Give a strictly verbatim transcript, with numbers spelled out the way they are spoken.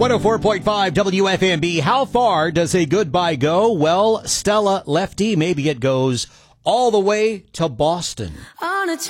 one oh four point five W F M B. How far does a goodbye go? Well, Stella Lefty, maybe it goes all the way to Boston. On a